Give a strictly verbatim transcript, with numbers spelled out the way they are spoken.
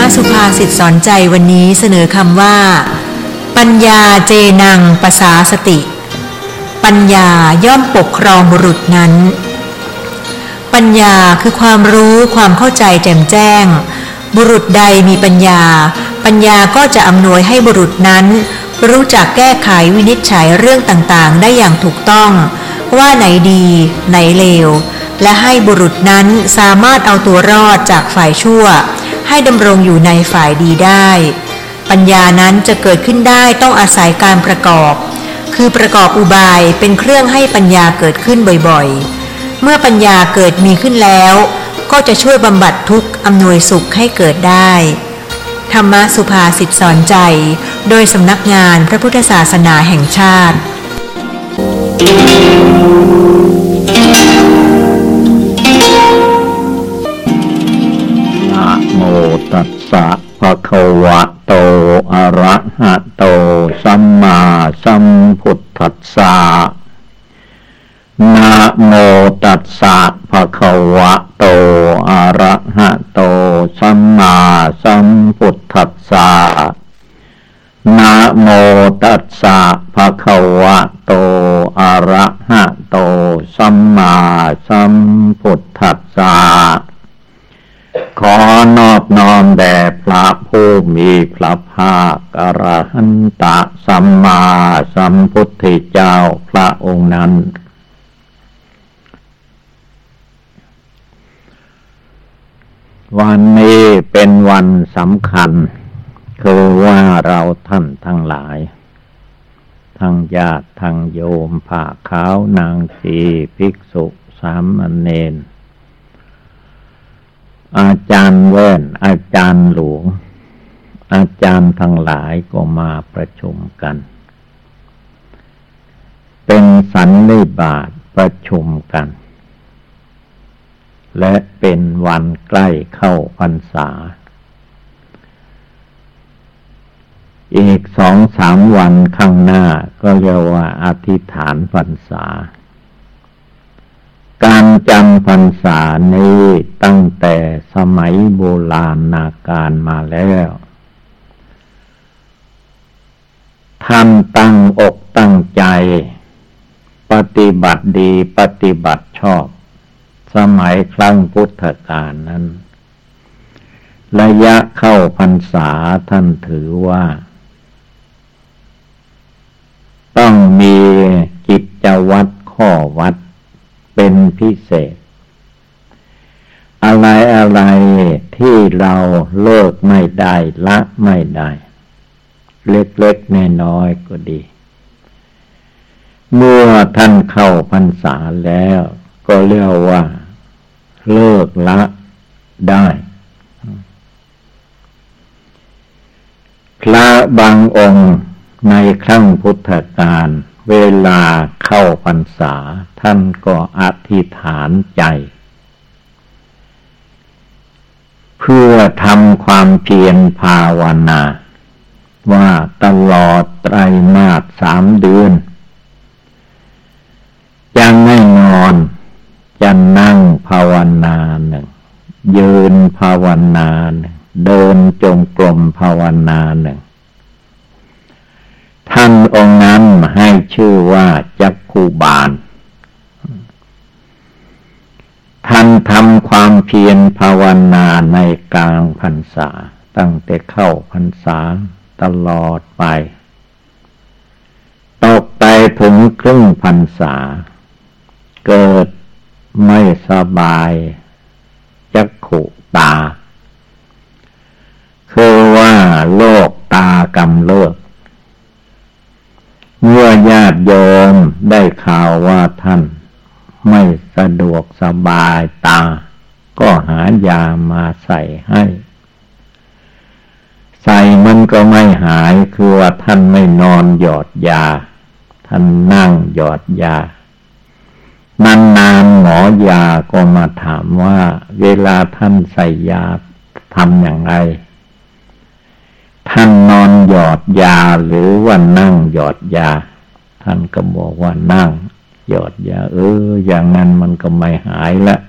สุภาษิตสอนใจวันนี้เสนอคำว่าปัญญาเจนังปสาสติปัญญาย่อมปกครองบุรุษนั้นปัญญาคือความรู้ความเข้าใจแจ่มแจ้งบุรุษใดมีปัญญาปัญญาก็จะอำนวยให้บุรุษนั้นรู้จักแก้ไขวินิจฉัยเรื่องต่างๆได้อย่างถูกต้องว่าไหนดีไหนเลวและให้บุรุษนั้นสามารถเอาตัวรอดจากฝ่ายชั่วให้ดำรงอยู่ในฝ่ายดีได้ปัญญานั้นจะเกิดขึ้นได้ต้องอาศัยการประกอบคือประกอบอุบายเป็นเครื่องให้ปัญญาเกิดขึ้นบ่อยๆเมื่อปัญญาเกิดมีขึ้นแล้วก็จะช่วยบำบัดทุกข์อำนวยสุขให้เกิดได้ธรรมสุภาษิตสอนใจโดยสำนักงานพระพุทธศาสนาแห่งชาตินะโมตัสสะภะคะวะโตอะระหะโตสัมมาสัมพุทธัสสะนะโมตัสสะภะคะวะโตอะระหะโตสัมมาสัมพุทธัสสะนะโมตัสสะภะคะวะโตอะระหะโตสัมมาสัมพุทธัสสะขอนอบน้อมแด่พระผู้มีพระภาคอรหันตสัมมาสัมพุทธเจ้าพระองค์นั้นวันนี้เป็นวันสำคัญคือว่าเราท่านทั้งหลายทั้งญาติทั้งโยมผ้าขาวนางชีภิกษุสามเณรอาจารย์แว่นอาจารย์หลวงอาจารย์ทั้งหลายก็มาประชุมกันเป็นสันนิบาตประชุมกันและเป็นวันใกล้เข้าพรรษาอีกสองสามวันข้างหน้าก็เรียกว่าอธิษฐานพรรษาการจำพรรษานี้ตั้งแต่สมัยโบราณนาการมาแล้วท่านตั้งอกตั้งใจปฏิบัติดีปฏิบัติชอบสมัยครั้งพุทธกาลนั้นระยะเข้าพรรษาท่านถือว่าต้องมีกิจวัตรข้อวัดเป็นพิเศษอะไรอะไรที่เราเลิกไม่ได้ละไม่ได้เล็กๆน้อยๆก็ดีเมื่อท่านเข้าพรรษาแล้วก็เรียกว่าเลิกละได้พระบางองค์ในครั้งพุทธกาลเวลาเข้าพรรษาท่านก็อธิษฐานใจเพื่อทำความเพียรภาวนาว่าตลอดไตรมาสสามเดือนจะไม่นอนจะนั่งภาวนาหนึ่งยืนภาวนาหนึ่งเดินจงกรมภาวนาหนึ่งท่านองค์นั้นให้ชื่อว่าจักขุบาลท่านทำความเพียรภาวนาในกลางพรรษาตั้งแต่เข้าพรรษาตลอดไปตกไปถึงครึ่งพรรษาเกิดไม่สบายจักขุตาคือว่าโรคตากำเริบเมื่อญาติโยมได้ข่าวว่าท่านไม่สะดวกสบายตาก็หายามาใส่ให้ใส่มันก็ไม่หายคือว่าท่านไม่นอนหยอดยาท่านนั่งหยอดยานานๆหมอยาก็มาถามว่าเวลาท่านใส่ยาทำอย่างไรท่านนอนหยอดยาหรือว่านั่งหยอดยาท่านก็บอกว่านั่งหยอดยาเอออย่างนั้นมันก็ไม่หายละ